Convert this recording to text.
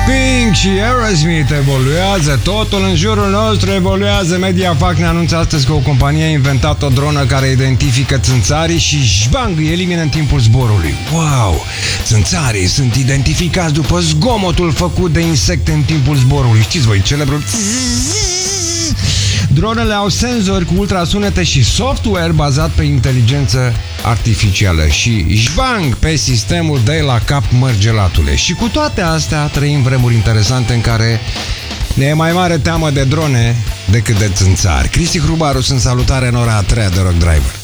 Pink și Aerosmith evoluează, totul în jurul nostru evoluează. Mediafact ne anunță astăzi că o companie a inventat o dronă care identifică țânțarii și îi elimină în timpul zborului. Wow! Țânțarii sunt identificați după zgomotul făcut de insecte în timpul zborului. Știți voi, celebrul... Dronele au senzori cu ultrasunete și software bazat pe inteligență artificială și jbang pe sistemul de la cap mărgelatule. Și cu toate astea trăim vremuri interesante în care ne e mai mare teamă de drone decât de țânțari. Cristi Hrubaru, sunt, salutare în ora a treia de Rock Driver.